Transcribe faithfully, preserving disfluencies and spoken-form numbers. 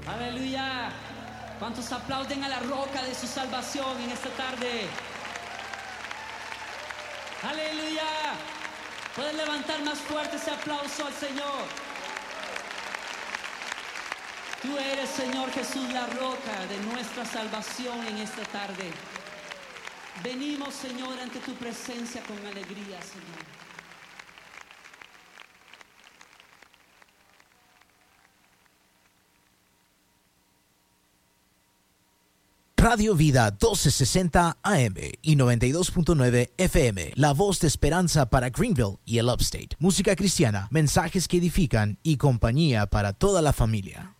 Aleluya. ¿Cuántos aplauden a la roca de su salvación en esta tarde? Aleluya. Puedes levantar más fuerte ese aplauso al Señor. Tú eres, Señor Jesús, la roca de nuestra salvación en esta tarde. Venimos, Señor, ante tu presencia con alegría, Señor. Radio Vida doce sesenta A M y noventa y dos punto nueve F M, la voz de esperanza para Greenville y el Upstate. Música cristiana, mensajes que edifican y compañía para toda la familia.